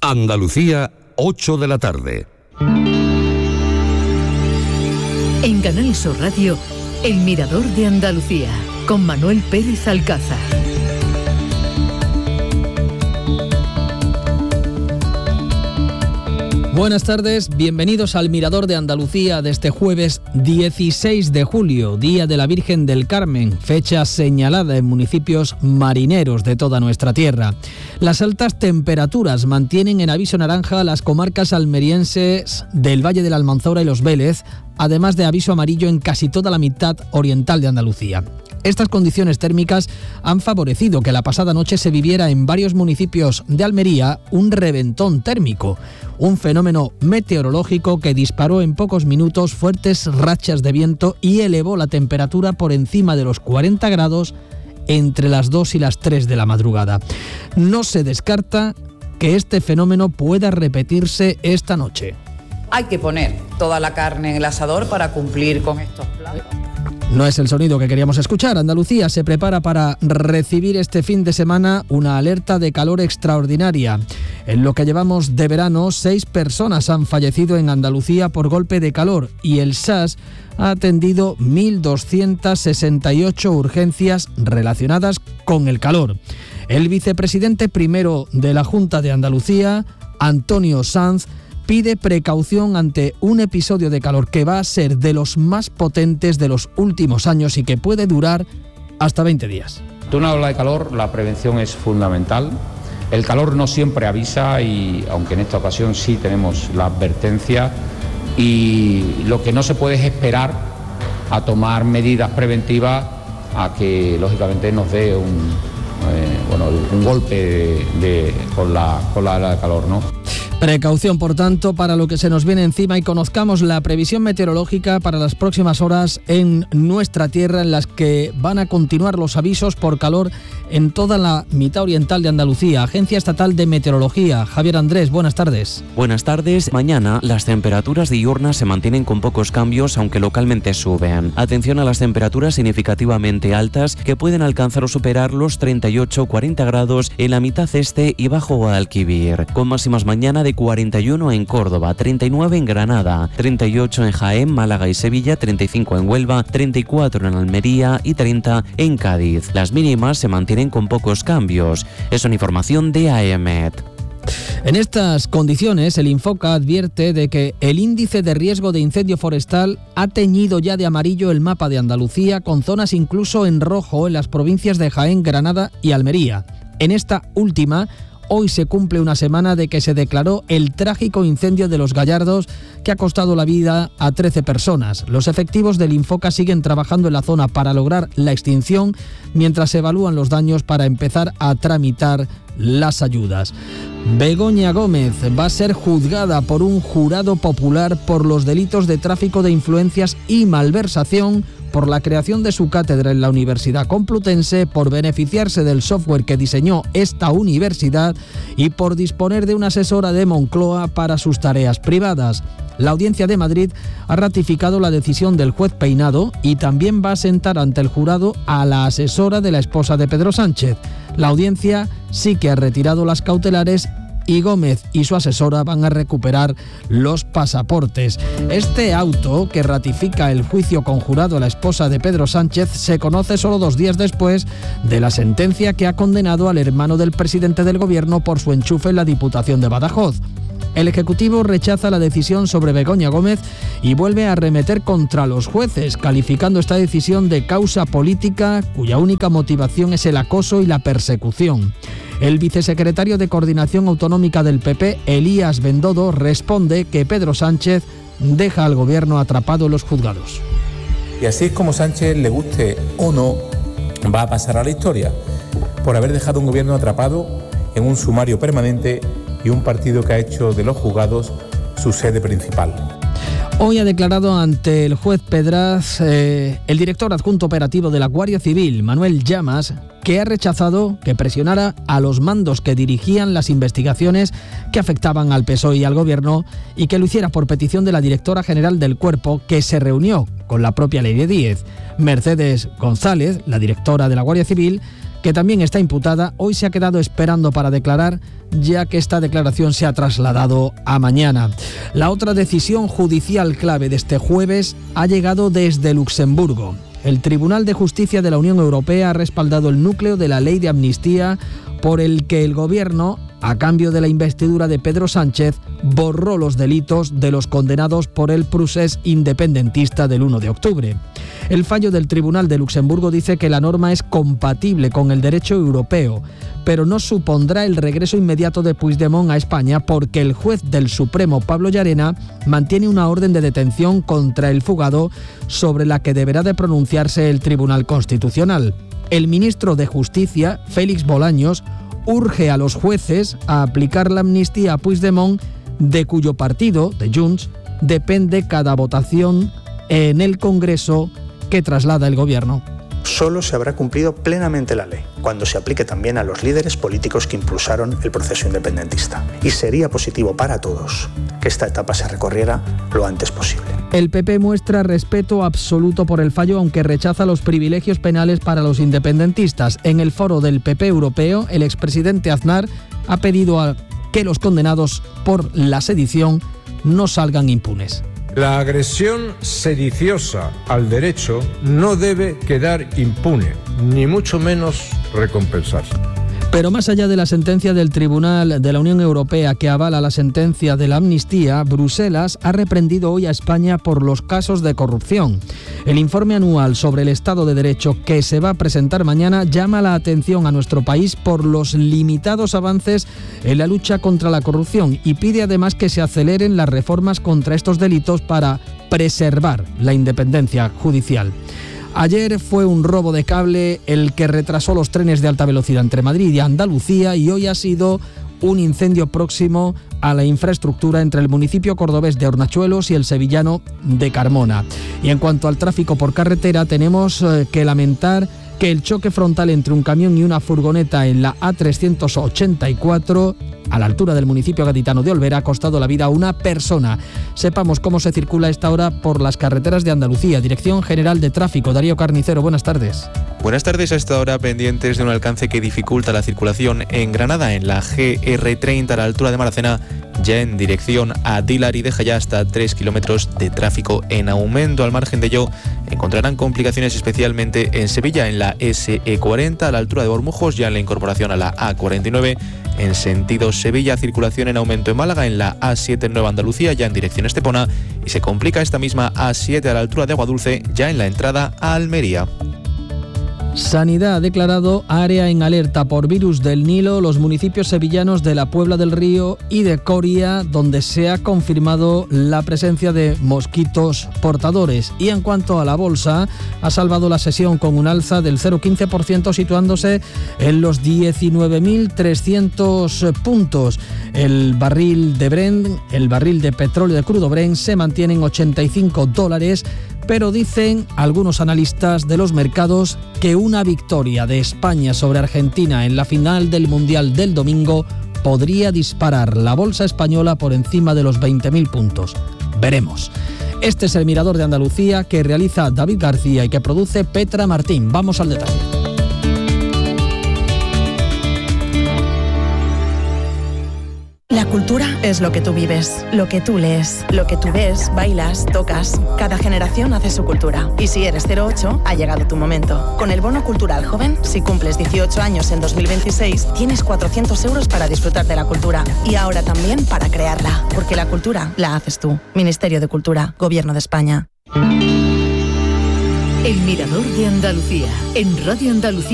Andalucía, 8 de la tarde. En Canal Sur Radio, El Mirador de Andalucía, con Manuel Pérez Alcázar. Buenas tardes, bienvenidos al Mirador de Andalucía de este jueves 16 de julio, Día de la Virgen del Carmen, fecha señalada en municipios marineros de toda nuestra tierra. Las altas temperaturas mantienen en aviso naranja las comarcas almerienses del Valle de la Almanzora y Los Vélez, además de aviso amarillo en casi toda la mitad oriental de Andalucía. Estas condiciones térmicas han favorecido que la pasada noche se viviera en varios municipios de Almería un reventón térmico, un fenómeno meteorológico que disparó en pocos minutos fuertes rachas de viento y elevó la temperatura por encima de los 40 grados entre las 2 y las 3 de la madrugada. No se descarta que este fenómeno pueda repetirse esta noche. Hay que poner toda la carne en el asador para cumplir con estos planes. No es el sonido que queríamos escuchar. Andalucía se prepara para recibir este fin de semana una alerta de calor extraordinaria. En lo que llevamos de verano, 6 personas han fallecido en Andalucía por golpe de calor y el SAS ha atendido 1.268 urgencias relacionadas con el calor. El vicepresidente primero de la Junta de Andalucía, Antonio Sanz, pide precaución ante un episodio de calor que va a ser de los más potentes de los últimos años y que puede durar hasta 20 días. De una ola de calor, la prevención es fundamental. El calor no siempre avisa y, aunque en esta ocasión sí tenemos la advertencia, y lo que no se puede es esperar a tomar medidas preventivas a que, lógicamente, nos dé un golpe con la ola de calor, ¿no? Precaución, por tanto, para lo que se nos viene encima y conozcamos la previsión meteorológica para las próximas horas en nuestra tierra, en las que van a continuar los avisos por calor en toda la mitad oriental de Andalucía. Agencia Estatal de Meteorología. Javier Andrés, buenas tardes. Buenas tardes. Mañana las temperaturas diurnas se mantienen con pocos cambios, aunque localmente suben. Atención a las temperaturas significativamente altas que pueden alcanzar o superar los 38-40 grados en la mitad este y bajo Guadalquivir, con máximas mañana de 41 en Córdoba, 39 en Granada, 38 en Jaén, Málaga y Sevilla, 35 en Huelva, 34 en Almería y 30 en Cádiz. Las mínimas se mantienen con pocos cambios. Es una información de AEMET. En estas condiciones, el Infoca advierte de que el índice de riesgo de incendio forestal ha teñido ya de amarillo el mapa de Andalucía, con zonas incluso en rojo en las provincias de Jaén, Granada y Almería. En esta última, hoy se cumple una semana de que se declaró el trágico incendio de Los Gallardos, que ha costado la vida a 13 personas. Los efectivos del Infoca siguen trabajando en la zona para lograr la extinción, mientras se evalúan los daños para empezar a tramitar las ayudas. Begoña Gómez va a ser juzgada por un jurado popular por los delitos de tráfico de influencias y malversación, por la creación de su cátedra en la Universidad Complutense, por beneficiarse del software que diseñó esta universidad y por disponer de una asesora de Moncloa para sus tareas privadas. La Audiencia de Madrid ha ratificado la decisión del juez Peinado y también va a sentar ante el jurado a la asesora de la esposa de Pedro Sánchez. La audiencia sí que ha retirado las cautelares y Gómez y su asesora van a recuperar los pasaportes. Este auto, que ratifica el juicio conjurado a la esposa de Pedro Sánchez, se conoce solo 2 días después de la sentencia que ha condenado al hermano del presidente del gobierno por su enchufe en la Diputación de Badajoz. El Ejecutivo rechaza la decisión sobre Begoña Gómez y vuelve a arremeter contra los jueces, calificando esta decisión de causa política cuya única motivación es el acoso y la persecución. El vicesecretario de Coordinación Autonómica del PP, Elías Bendodo, responde que Pedro Sánchez deja al gobierno atrapado en los juzgados. Y así es como Sánchez, le guste o no, va a pasar a la historia, por haber dejado un gobierno atrapado en un sumario permanente y un partido que ha hecho de los juzgados su sede principal. Hoy ha declarado ante el juez Pedraz el director adjunto operativo de la Guardia Civil, Manuel Llamas, que ha rechazado que presionara a los mandos que dirigían las investigaciones que afectaban al PSOE y al Gobierno, y que lo hiciera por petición de la directora general del Cuerpo, que se reunió con la propia Ley de Díez. Mercedes González, la directora de la Guardia Civil, que también está imputada, hoy se ha quedado esperando para declarar, ya que esta declaración se ha trasladado a mañana. La otra decisión judicial clave de este jueves ha llegado desde Luxemburgo. El Tribunal de Justicia de la Unión Europea ha respaldado el núcleo de la ley de amnistía por el que el Gobierno, a cambio de la investidura de Pedro Sánchez, borró los delitos de los condenados por el procés independentista del 1 de octubre. El fallo del Tribunal de Luxemburgo dice que la norma es compatible con el derecho europeo, pero no supondrá el regreso inmediato de Puigdemont a España porque el juez del Supremo, Pablo Llarena, mantiene una orden de detención contra el fugado sobre la que deberá de pronunciarse el Tribunal Constitucional. El ministro de Justicia, Félix Bolaños, urge a los jueces a aplicar la amnistía a Puigdemont, de cuyo partido, de Junts, depende cada votación en el Congreso que traslada el Gobierno. Solo se habrá cumplido plenamente la ley cuando se aplique también a los líderes políticos que impulsaron el proceso independentista. Y sería positivo para todos que esta etapa se recorriera lo antes posible. El PP muestra respeto absoluto por el fallo, aunque rechaza los privilegios penales para los independentistas. En el foro del PP europeo, el expresidente Aznar ha pedido a que los condenados por la sedición no salgan impunes. La agresión sediciosa al derecho no debe quedar impune, ni mucho menos recompensarse. Pero más allá de la sentencia del Tribunal de la Unión Europea que avala la sentencia de la amnistía, Bruselas ha reprendido hoy a España por los casos de corrupción. El informe anual sobre el Estado de Derecho que se va a presentar mañana llama la atención a nuestro país por los limitados avances en la lucha contra la corrupción y pide además que se aceleren las reformas contra estos delitos para preservar la independencia judicial. Ayer fue un robo de cable el que retrasó los trenes de alta velocidad entre Madrid y Andalucía y hoy ha sido un incendio próximo a la infraestructura entre el municipio cordobés de Hornachuelos y el sevillano de Carmona. Y en cuanto al tráfico por carretera, tenemos que lamentar que el choque frontal entre un camión y una furgoneta en la A384, a la altura del municipio gaditano de Olvera, ha costado la vida a una persona. Sepamos cómo se circula a esta hora por las carreteras de Andalucía. Dirección General de Tráfico, Darío Carnicero, buenas tardes. Buenas tardes. A esta hora pendientes de un alcance que dificulta la circulación en Granada, en la GR30 a la altura de Maracena, ya en dirección a Dilar, y deja ya hasta 3 kilómetros de tráfico en aumento. Al margen de ello, encontrarán complicaciones especialmente en Sevilla, en la SE40 a la altura de Bormujos, ya en la incorporación a la A49. En sentido Sevilla, circulación en aumento en Málaga, en la A7 en Nueva Andalucía, ya en dirección Estepona, y se complica esta misma A7 a la altura de Aguadulce, ya en la entrada a Almería. Sanidad ha declarado área en alerta por virus del Nilo los municipios sevillanos de la Puebla del Río y de Coria, donde se ha confirmado la presencia de mosquitos portadores. Y en cuanto a la bolsa, ha salvado la sesión con un alza del 0,15%, situándose en los 19.300 puntos. El barril de Brent, el barril de petróleo de crudo Brent, se mantiene en $85, pero dicen algunos analistas de los mercados que una victoria de España sobre Argentina en la final del Mundial del domingo podría disparar la bolsa española por encima de los 20.000 puntos. Veremos. Este es el Mirador de Andalucía que realiza David García y que produce Petra Martín. Vamos al detalle. La cultura es lo que tú vives, lo que tú lees, lo que tú ves, bailas, tocas. Cada generación hace su cultura. Y si eres 08, ha llegado tu momento. Con el Bono Cultural Joven, si cumples 18 años en 2026, tienes 400 euros para disfrutar de la cultura. Y ahora también para crearla. Porque la cultura la haces tú. Ministerio de Cultura, Gobierno de España. El Mirador de Andalucía, en Radio Andalucía.